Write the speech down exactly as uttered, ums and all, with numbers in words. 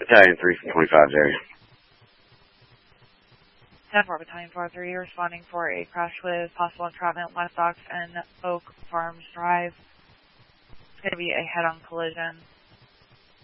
Battalion three from twenty-five's area. ten four, Battalion four three, responding for a crash with possible entrapment, West Docks and Oak Farms Drive. It's going to be a head-on collision.